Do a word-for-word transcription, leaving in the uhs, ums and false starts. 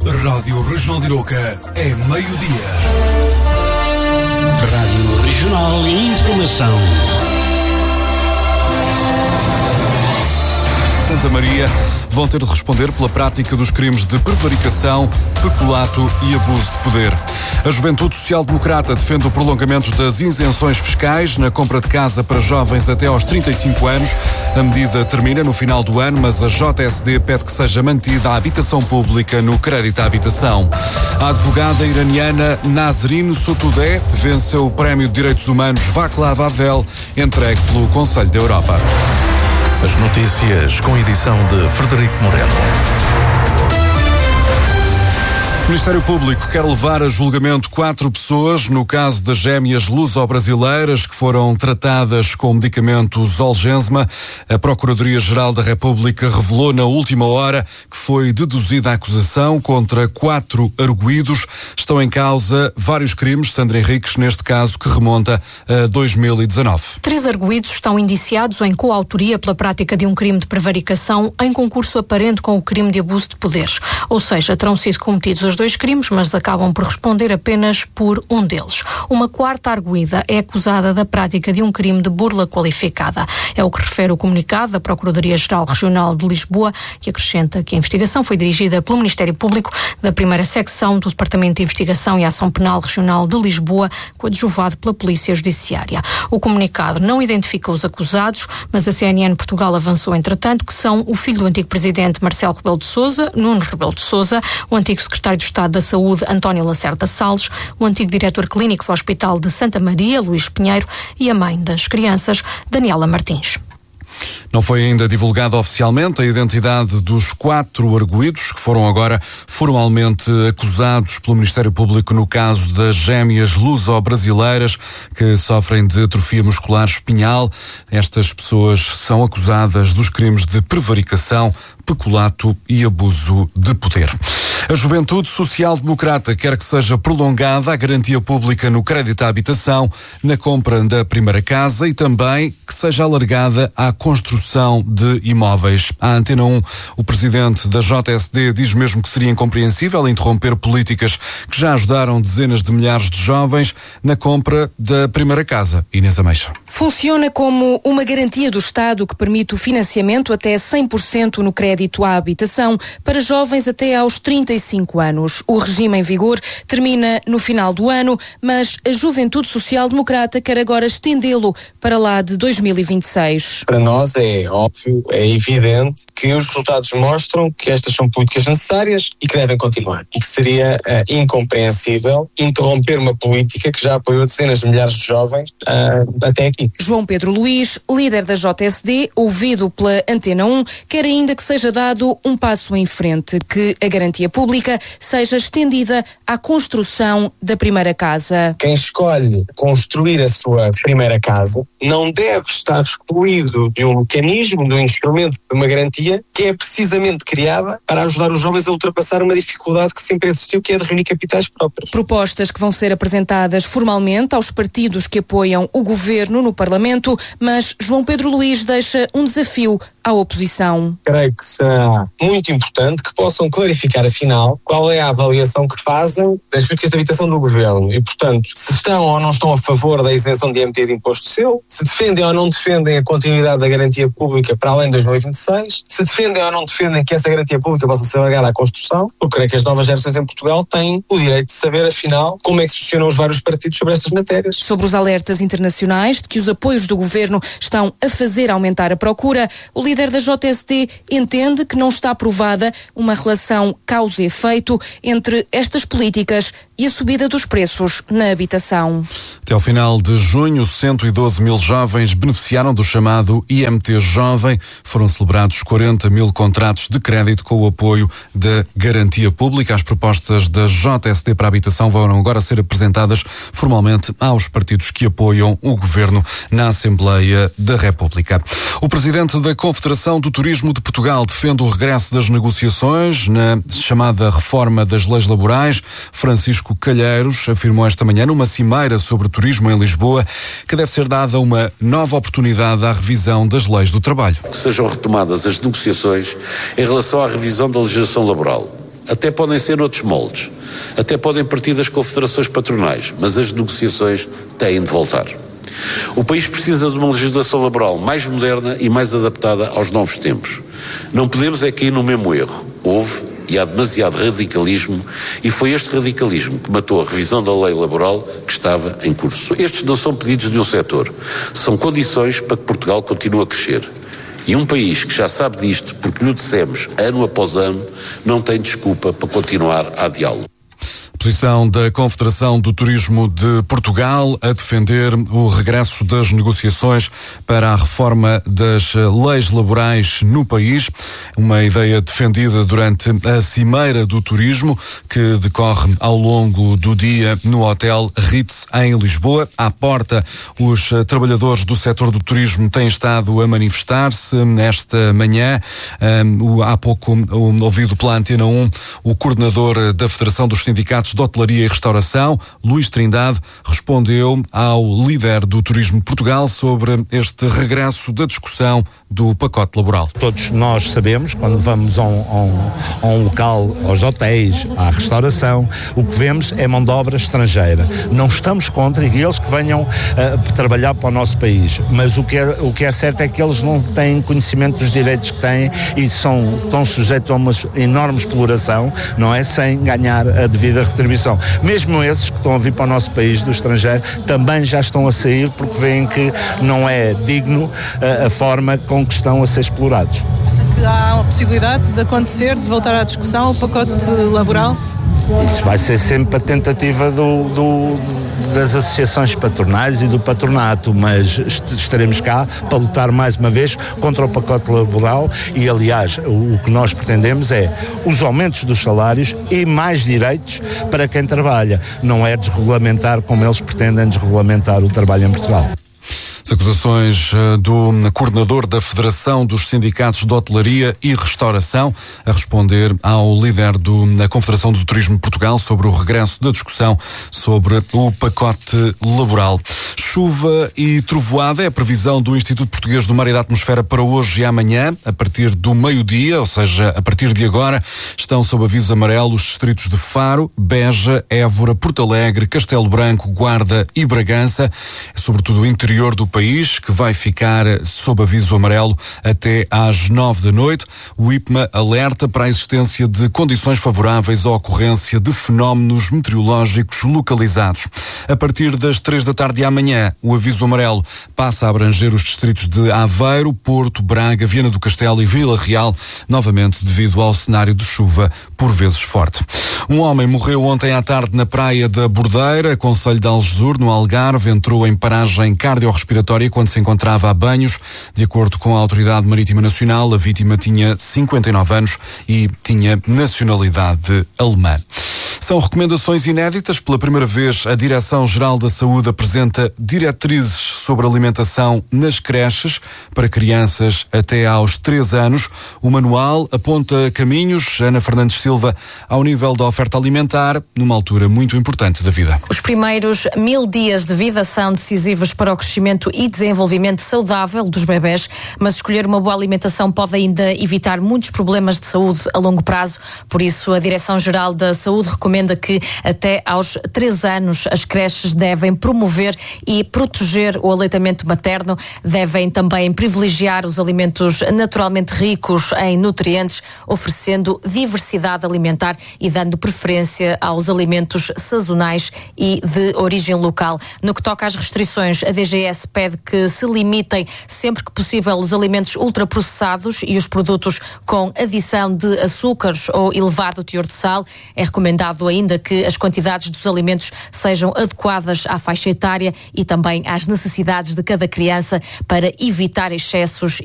Rádio Regional de Iroca é meio-dia. Rádio Regional e Informação. Santa Maria vão ter de responder pela prática dos crimes de prevaricação, peculato e abuso de poder. A Juventude Social Democrata defende o prolongamento das isenções fiscais na compra de casa para jovens até aos trinta e cinco anos. A medida termina no final do ano, mas a J S D pede que seja mantida a habitação pública no crédito à habitação. A advogada iraniana Nasrin Sotoudeh venceu o Prémio de Direitos Humanos Václav Havel, entregue pelo Conselho da Europa. As notícias com edição de Frederico Moreno. O Ministério Público quer levar a julgamento quatro pessoas no caso das gêmeas luso-brasileiras que foram tratadas com o medicamento Zolgensma. A Procuradoria-Geral da República revelou na última hora que foi deduzida a acusação contra quatro arguidos. Estão em causa vários crimes, Sandra Henriques, neste caso que remonta a dois mil e dezanove. Três arguidos estão indiciados em coautoria pela prática de um crime de prevaricação em concurso aparente com o crime de abuso de poderes. Ou seja, terão sido cometidos os dois crimes, mas acabam por responder apenas por um deles. Uma quarta arguida é acusada da prática de um crime de burla qualificada. É o que refere o comunicado da Procuradoria-Geral Regional de Lisboa, que acrescenta que a investigação foi dirigida pelo Ministério Público da primeira secção do Departamento de Investigação e Ação Penal Regional de Lisboa, coadjuvado pela Polícia Judiciária. O comunicado não identifica os acusados, mas a C N N Portugal avançou, entretanto, que são o filho do antigo presidente Marcelo Rebelo de Sousa, Nuno Rebelo de Sousa, o antigo secretário de Estado da Saúde, António Lacerda Salles, o antigo diretor clínico do Hospital de Santa Maria, Luís Pinheiro, e a mãe das crianças, Daniela Martins. Não foi ainda divulgada oficialmente a identidade dos quatro arguidos que foram agora formalmente acusados pelo Ministério Público no caso das gêmeas luso-brasileiras que sofrem de atrofia muscular espinhal. Estas pessoas são acusadas dos crimes de prevaricação, peculato e abuso de poder. A Juventude Social Democrata quer que seja prolongada a garantia pública no crédito à habitação, na compra da primeira casa e também que seja alargada à construção de imóveis. À Antena um, o presidente da J S D diz mesmo que seria incompreensível interromper políticas que já ajudaram dezenas de milhares de jovens na compra da primeira casa. Inês Ameixa. Funciona como uma garantia do Estado que permite o financiamento até cem por cento no crédito à habitação para jovens até aos trinta e cinco anos. O regime em vigor termina no final do ano, mas a Juventude Social Democrata quer agora estendê-lo para lá de dois mil e vinte e seis. Para nós é óbvio, é evidente que os resultados mostram que estas são políticas necessárias e que devem continuar. E que seria uh, incompreensível interromper uma política que já apoiou dezenas de milhares de jovens uh, até aqui. João Pedro Luís, líder da J S D, ouvido pela Antena um, quer ainda que seja dado um passo em frente, que a garantia pública seja estendida à construção da primeira casa. Quem escolhe construir a sua primeira casa não deve estar excluído de um mecanismo, de um instrumento, de uma garantia que é precisamente criada para ajudar os jovens a ultrapassar uma dificuldade que sempre existiu, que é de reunir capitais próprios. Propostas que vão ser apresentadas formalmente aos partidos que apoiam o governo no Parlamento, mas João Pedro Luís deixa um desafio à oposição. Creio que será muito importante que possam clarificar, afinal, qual é a avaliação que fazem das políticas de habitação do governo e, portanto, se estão ou não estão a favor da isenção de I M T de imposto seu, se defendem ou não defendem a continuidade da garantia pública para além de dois mil e vinte e seis, se defendem ou não defendem que essa garantia pública possa ser alargada à construção, porque creio que as novas gerações em Portugal têm o direito de saber, afinal, como é que se posicionam os vários partidos sobre estas matérias. Sobre os alertas internacionais de que os apoios do governo estão a fazer aumentar a procura, o líder da J S D entende que não está aprovada uma relação causa e efeito entre estas políticas e a subida dos preços na habitação. Até ao final de junho, cento e doze mil jovens beneficiaram do chamado I M T Jovem. Foram celebrados quarenta mil contratos de crédito com o apoio da Garantia Pública. As propostas da J S D para a habitação vão agora ser apresentadas formalmente aos partidos que apoiam o governo na Assembleia da República. O presidente da Confederação do Turismo de Portugal defende o regresso das negociações na chamada reforma das leis laborais. Francisco Calheiros afirmou esta manhã numa cimeira sobre turismo em Lisboa que deve ser dada uma nova oportunidade à revisão das leis do trabalho. Que sejam retomadas as negociações em relação à revisão da legislação laboral. até podem ser noutros moldes, até podem partir das confederações patronais, mas as negociações têm de voltar. O país precisa de uma legislação laboral mais moderna e mais adaptada aos novos tempos. Não podemos é cair no mesmo erro. Houve e há demasiado radicalismo, e foi este radicalismo que matou a revisão da lei laboral que estava em curso. Estes não são pedidos de um setor, são condições para que Portugal continue a crescer. E um país que já sabe disto, porque lhe dissemos ano após ano, não tem desculpa para continuar a adiá-lo. Posição da Confederação do Turismo de Portugal a defender o regresso das negociações para a reforma das leis laborais no país. Uma ideia defendida durante a Cimeira do Turismo, que decorre ao longo do dia no Hotel Ritz, em Lisboa. À porta, os trabalhadores do setor do turismo têm estado a manifestar-se nesta manhã. Um, há pouco um, ouvido pela Antena um o coordenador da Federação dos Sindicatos de Hotelaria e Restauração, Luís Trindade, respondeu ao líder do Turismo de Portugal sobre este regresso da discussão do pacote laboral. Todos nós sabemos, quando vamos a um, a um, a um local, aos hotéis, à restauração, o que vemos é mão de obra estrangeira. Não estamos contra eles que venham uh, trabalhar para o nosso país, mas o que, é, o que é certo é que eles não têm conhecimento dos direitos que têm e são, estão sujeitos a uma enorme exploração, não é? Sem ganhar a devida retribuição. Mesmo esses que estão a vir para o nosso país do estrangeiro também já estão a sair porque veem que não é digno a, a forma com que estão a ser explorados. Acha que há a possibilidade de acontecer, de voltar à discussão, o pacote laboral? Isso vai ser sempre a tentativa do, do, das associações patronais e do patronato, mas estaremos cá para lutar mais uma vez contra o pacote laboral e, aliás, o, o que nós pretendemos é os aumentos dos salários e mais direitos para quem trabalha. Não é desregulamentar como eles pretendem desregulamentar o trabalho em Portugal. As acusações do coordenador da Federação dos Sindicatos de Hotelaria e Restauração a responder ao líder do, da Confederação do Turismo de Portugal sobre o regresso da discussão sobre o pacote laboral. Chuva e trovoada é a previsão do Instituto Português do Mar e da Atmosfera para hoje e amanhã, a partir do meio-dia, ou seja, a partir de agora, estão sob aviso amarelo os distritos de Faro, Beja, Évora, Porto Alegre, Castelo Branco, Guarda e Bragança, sobretudo o interior do país, que vai ficar sob aviso amarelo até às nove da noite. O I P M A alerta para a existência de condições favoráveis à ocorrência de fenómenos meteorológicos localizados. A partir das três da tarde de amanhã, o aviso amarelo passa a abranger os distritos de Aveiro, Porto, Braga, Viana do Castelo e Vila Real, novamente devido ao cenário de chuva por vezes forte. Um homem morreu ontem à tarde na praia da Bordeira, concelho de Algesur, no Algarve, entrou em paragem cardiorrespiratória quando se encontrava a banhos. De acordo com a Autoridade Marítima Nacional, a vítima tinha cinquenta e nove anos e tinha nacionalidade alemã. São recomendações inéditas. Pela primeira vez, a Direção-Geral da Saúde apresenta diretrizes sobre alimentação nas creches para crianças até aos três anos. O manual aponta caminhos, Ana Fernandes Silva, ao nível da oferta alimentar, numa altura muito importante da vida. Os primeiros mil dias de vida são decisivos para o crescimento e desenvolvimento saudável dos bebés, mas escolher uma boa alimentação pode ainda evitar muitos problemas de saúde a longo prazo. Por isso, a Direção-Geral da Saúde recomenda que até aos três anos as creches devem promover e proteger o aleitamento materno, devem também privilegiar os alimentos naturalmente ricos em nutrientes, oferecendo diversidade alimentar e dando preferência aos alimentos sazonais e de origem local. No que toca às restrições, a D G S pede que se limitem sempre que possível os alimentos ultraprocessados e os produtos com adição de açúcares ou elevado teor de sal. É recomendado ainda que as quantidades dos alimentos sejam adequadas à faixa etária e também às necessidades de cada criança para evitar excessos